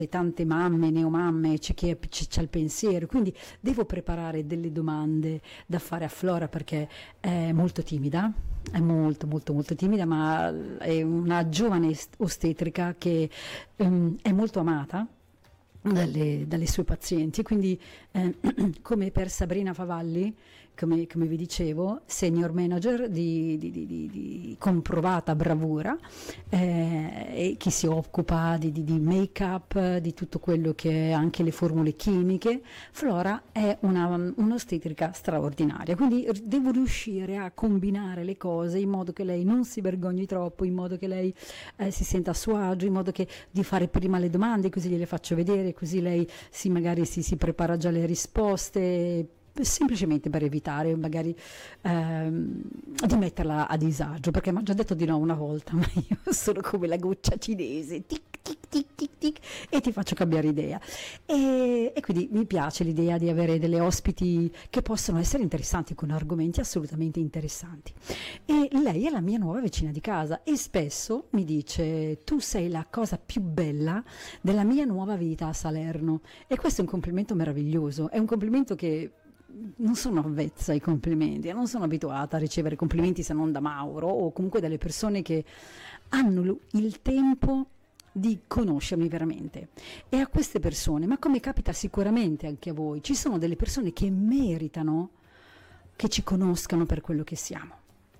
tante mamme, neomamme, c'è chi c'ha il pensiero, quindi devo preparare delle domande da fare a Flora perché è molto timida, è molto molto molto timida, ma è una giovane ostetrica che è molto amata dalle sue pazienti, quindi come per Sabrina Favalli, come vi dicevo, senior manager di comprovata bravura, e che si occupa di make-up, di tutto quello che è anche le formule chimiche. Flora è un'ostetrica straordinaria, quindi devo riuscire a combinare le cose in modo che lei non si vergogni troppo, in modo che lei si senta a suo agio, in modo che di fare prima le domande, così gliele faccio vedere, così lei magari si prepara già le risposte, semplicemente per evitare magari di metterla a disagio, perché mi ha già detto di no una volta, ma io sono come la goccia cinese, tic tic tic tic tic, e ti faccio cambiare idea, e quindi mi piace l'idea di avere delle ospiti che possono essere interessanti, con argomenti assolutamente interessanti. E lei è la mia nuova vicina di casa e spesso mi dice: tu sei la cosa più bella della mia nuova vita a Salerno, e questo è un complimento meraviglioso, è un complimento che non sono avvezza ai complimenti, non sono abituata a ricevere complimenti se non da Mauro o comunque dalle persone che hanno il tempo di conoscermi veramente. E a queste persone, ma come capita sicuramente anche a voi, ci sono delle persone che meritano che ci conoscano per quello che siamo.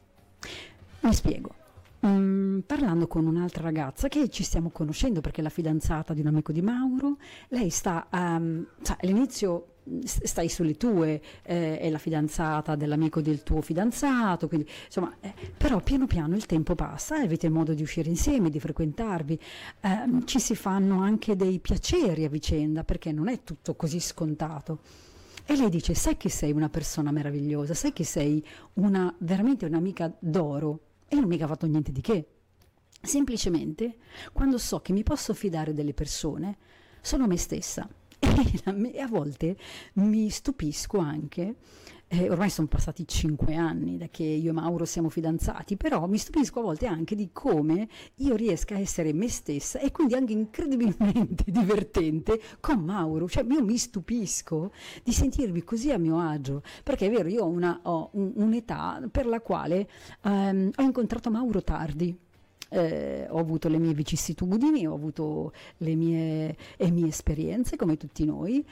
Mi spiego. Parlando con un'altra ragazza che ci stiamo conoscendo perché è la fidanzata di un amico di Mauro, lei sta all'inizio stai sulle tue, è la fidanzata dell'amico del tuo fidanzato, quindi insomma, però piano piano il tempo passa e avete modo di uscire insieme, di frequentarvi, ci si fanno anche dei piaceri a vicenda, perché non è tutto così scontato. E lei dice: sai che sei una persona meravigliosa, sai che sei veramente un'amica d'oro. E non ho mica fatto niente di che, semplicemente quando so che mi posso fidare delle persone sono me stessa. E a volte mi stupisco anche, ormai sono passati 5 anni da che io e Mauro siamo fidanzati, però mi stupisco a volte anche di come io riesca a essere me stessa e quindi anche incredibilmente divertente con Mauro. Cioè io mi stupisco di sentirmi così a mio agio, perché è vero, io ho un'età per la quale ho incontrato Mauro tardi. Ho avuto le mie vicissitudini, ho avuto le mie esperienze come tutti noi,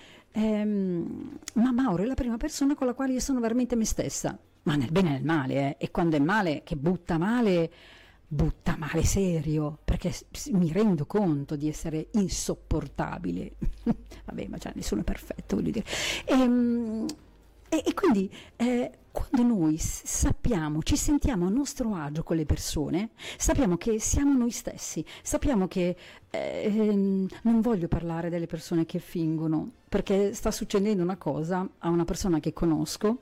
ma Mauro è la prima persona con la quale io sono veramente me stessa, ma nel bene e nel male, e quando è male, che butta male serio, perché mi rendo conto di essere insopportabile. Vabbè, ma già nessuno è perfetto, voglio dire. E quindi quando noi sappiamo, ci sentiamo a nostro agio con le persone, sappiamo che siamo noi stessi, sappiamo che non voglio parlare delle persone che fingono, perché sta succedendo una cosa a una persona che conosco,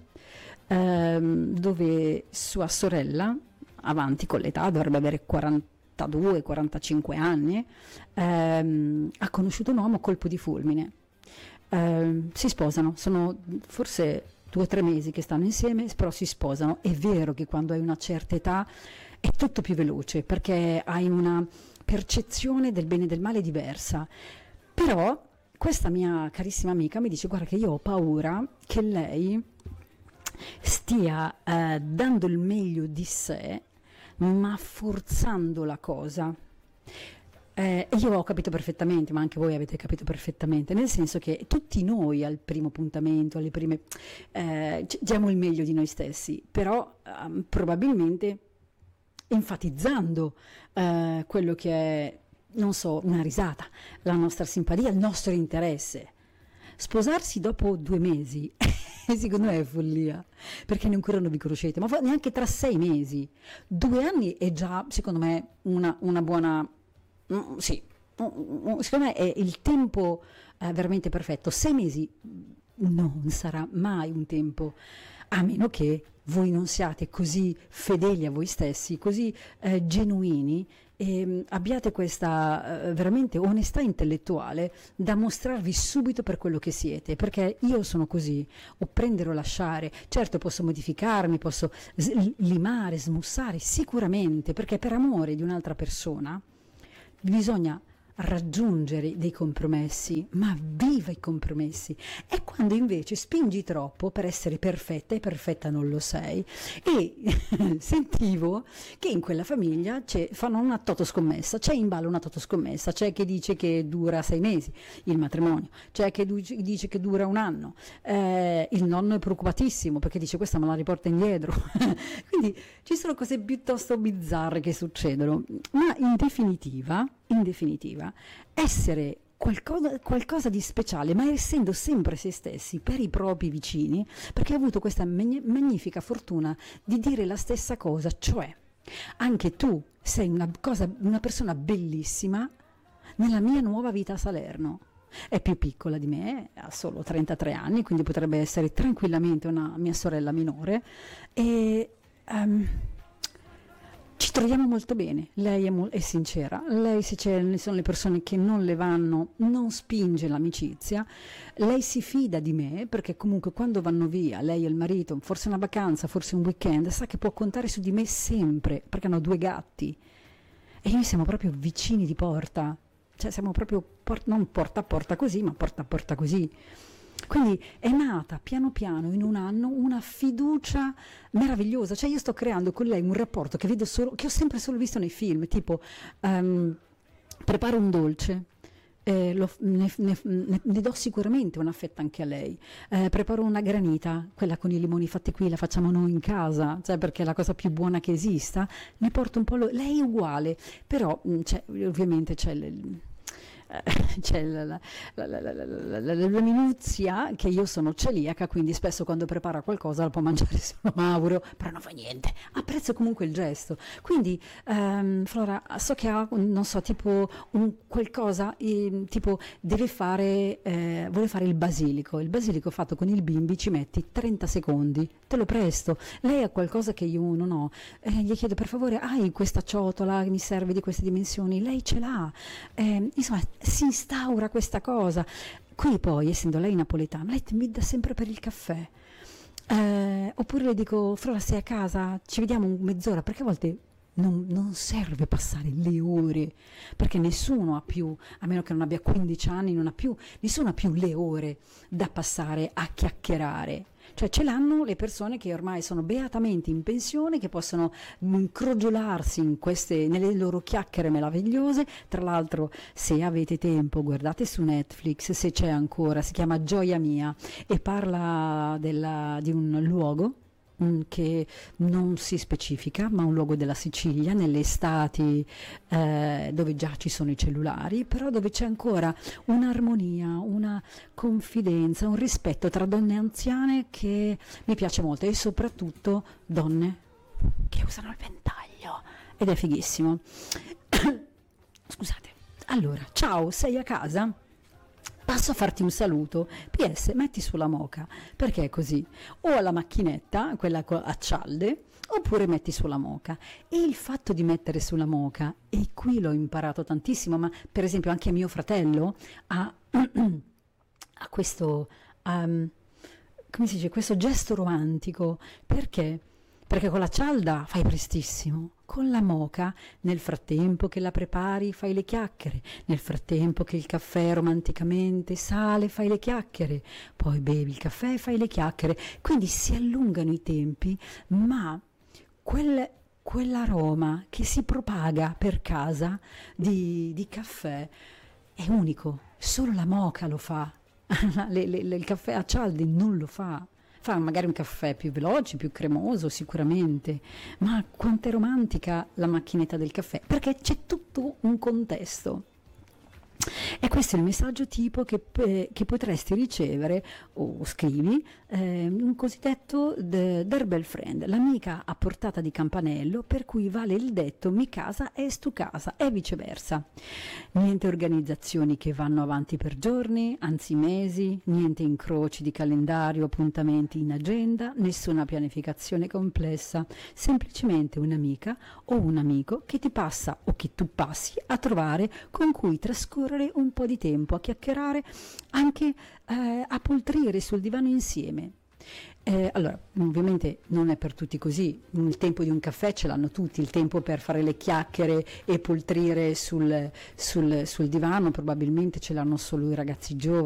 dove sua sorella, avanti con l'età, dovrebbe avere 42-45 anni, ha conosciuto un uomo a colpo di fulmine. Si sposano, sono forse 2 o 3 mesi che stanno insieme, però si sposano. È vero che quando hai una certa età è tutto più veloce, perché hai una percezione del bene e del male diversa, però questa mia carissima amica mi dice: guarda che io ho paura che lei stia dando il meglio di sé, ma forzando la cosa. Io ho capito perfettamente, ma anche voi avete capito perfettamente, nel senso che tutti noi al primo appuntamento, alle prime, diamo il meglio di noi stessi, però probabilmente enfatizzando quello che è, non so, una risata, la nostra simpatia, il nostro interesse. Sposarsi dopo 2 mesi, secondo me è follia, perché ancora non vi conoscete, ma neanche tra 6 mesi. 2 anni è già, secondo me, una buona... sì, secondo me è il tempo veramente perfetto. 6 mesi non sarà mai un tempo, a meno che voi non siate così fedeli a voi stessi, così genuini, e abbiate questa veramente onestà intellettuale da mostrarvi subito per quello che siete, perché io sono così, o prendere o lasciare. Certo, posso modificarmi, posso limare, smussare, sicuramente, perché per amore di un'altra persona bisogna raggiungere dei compromessi, ma viva i compromessi. È quando invece spingi troppo per essere perfetta, e perfetta non lo sei. E sentivo che in quella famiglia fanno una totoscommessa, c'è in ballo una totoscommessa, c'è chi dice che dura 6 mesi il matrimonio, c'è chi dice che dura un anno, il nonno è preoccupatissimo perché dice questa me la riporta indietro. Quindi ci sono cose piuttosto bizzarre che succedono, ma in definitiva, essere qualcosa di speciale, ma essendo sempre se stessi per i propri vicini, perché ho avuto questa magnifica fortuna di dire la stessa cosa, cioè anche tu sei una persona bellissima nella mia nuova vita a Salerno. È più piccola di me, ha solo 33 anni, quindi potrebbe essere tranquillamente una mia sorella minore, e ci troviamo molto bene. Lei è sincera, lei, se sono le persone che non le vanno, non spinge l'amicizia, lei si fida di me perché comunque quando vanno via, lei e il marito, forse una vacanza, forse un weekend, sa che può contare su di me sempre, perché hanno 2 gatti e noi siamo proprio vicini di porta, cioè siamo proprio non porta a porta così, ma porta a porta così. Quindi è nata piano piano in un anno una fiducia meravigliosa, cioè io sto creando con lei un rapporto che ho sempre solo visto nei film, tipo preparo un dolce, ne do sicuramente una fetta anche a lei, preparo una granita, quella con i limoni fatti qui, la facciamo noi in casa, cioè perché è la cosa più buona che esista, ne porto un po', lei è uguale, però ovviamente c'è la minuzia che io sono celiaca, quindi spesso quando prepara qualcosa la può mangiare solo Mauro, però non fa niente, apprezzo comunque il gesto. Quindi Flora, so che ha, non so, tipo un qualcosa, tipo vuole fare il basilico fatto con il bimbi, ci metti 30 secondi, te lo presto. Lei ha qualcosa che io non ho, gli chiedo per favore, hai questa ciotola che mi serve di queste dimensioni? Lei ce l'ha, insomma si instaura questa cosa. Qui poi, essendo lei napoletana, lei mi dà sempre per il caffè, oppure le dico Flora, sei a casa, ci vediamo mezz'ora, perché a volte non serve passare le ore, perché nessuno ha più, a meno che non abbia 15 anni, nessuno ha più le ore da passare a chiacchierare. Cioè ce l'hanno le persone che ormai sono beatamente in pensione, che possono incrogiolarsi nelle loro chiacchiere meravigliose. Tra l'altro, se avete tempo, guardate su Netflix, se c'è ancora, si chiama Gioia Mia e parla di un luogo che non si specifica, ma un luogo della Sicilia, nelle estati dove già ci sono i cellulari, però dove c'è ancora un'armonia, una confidenza, un rispetto tra donne anziane che mi piace molto, e soprattutto donne che usano il ventaglio, ed è fighissimo. Scusate. Allora, ciao, sei a casa? Passo a farti un saluto. PS, metti sulla moka, perché è così. O alla macchinetta, quella a cialde, oppure metti sulla moka. E il fatto di mettere sulla moka, e qui l'ho imparato tantissimo, ma per esempio anche mio fratello ha questo, come si dice, questo gesto romantico. Perché? Perché con la cialda fai prestissimo, con la moka nel frattempo che la prepari fai le chiacchiere, nel frattempo che il caffè romanticamente sale fai le chiacchiere, poi bevi il caffè e fai le chiacchiere, quindi si allungano i tempi, ma quell'aroma che si propaga per casa di caffè è unico, solo la moka lo fa, il caffè a cialde non lo fa. Fa magari un caffè più veloce, più cremoso sicuramente, ma quanto è romantica la macchinetta del caffè, perché c'è tutto un contesto. E questo è il messaggio tipo che potresti ricevere, o scrivi, un cosiddetto Doorbell Friend, l'amica a portata di campanello, per cui vale il detto mi casa es tu casa, e viceversa. Niente organizzazioni che vanno avanti per giorni, anzi mesi, niente incroci di calendario, appuntamenti in agenda, nessuna pianificazione complessa, semplicemente un'amica o un amico che ti passa o che tu passi a trovare, con cui trascorrere un po' di tempo, a chiacchierare, anche a poltrire sul divano insieme. Allora, ovviamente non è per tutti così, il tempo di un caffè ce l'hanno tutti, il tempo per fare le chiacchiere e poltrire sul divano probabilmente ce l'hanno solo i ragazzi giovani.